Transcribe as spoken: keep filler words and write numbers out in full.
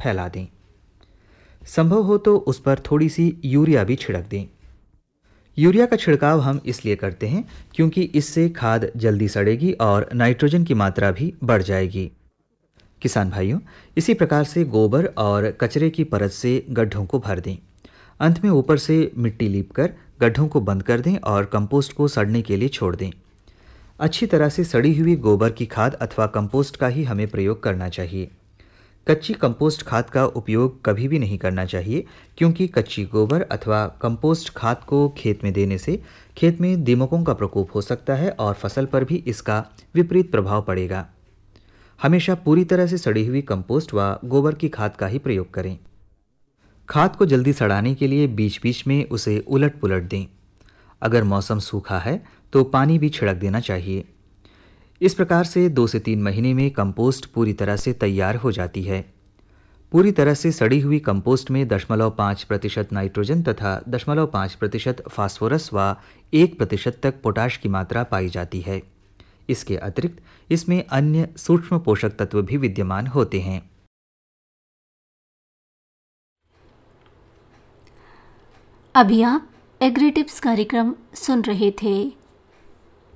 फैला दें। संभव हो तो उस पर थोड़ी सी यूरिया भी छिड़क दें। यूरिया का छिड़काव हम इसलिए करते हैं क्योंकि इससे खाद जल्दी सड़ेगी और नाइट्रोजन की मात्रा भी बढ़ जाएगी। किसान भाइयों, इसी प्रकार से गोबर और कचरे की परत से गड्ढों को भर दें। अंत में ऊपर से मिट्टी लीपकर गड्ढों को बंद कर दें और कंपोस्ट को सड़ने के लिए छोड़ दें। अच्छी तरह से सड़ी हुई गोबर की खाद अथवा कंपोस्ट का ही हमें प्रयोग करना चाहिए। कच्ची कंपोस्ट खाद का उपयोग कभी भी नहीं करना चाहिए क्योंकि कच्ची गोबर अथवा कंपोस्ट खाद को खेत में देने से खेत में दीमकों का प्रकोप हो सकता है और फसल पर भी इसका विपरीत प्रभाव पड़ेगा। हमेशा पूरी तरह से सड़ी हुई कंपोस्ट व गोबर की खाद का ही प्रयोग करें। खाद को जल्दी सड़ाने के लिए बीच बीच में उसे उलट पुलट दें। अगर मौसम सूखा है तो पानी भी छिड़क देना चाहिए। इस प्रकार से दो से तीन महीने में कंपोस्ट पूरी तरह से तैयार हो जाती है। पूरी तरह से सड़ी हुई कंपोस्ट में दशमलव पाँच प्रतिशत नाइट्रोजन तथा दशमलव पाँच प्रतिशत फास्फोरस व एक प्रतिशत तक पोटाश की मात्रा पाई जाती है। इसके अतिरिक्त इसमें अन्य सूक्ष्म पोषक तत्व भी विद्यमान होते हैं। अभी आप एग्री टिप्स कार्यक्रम सुन रहे थे।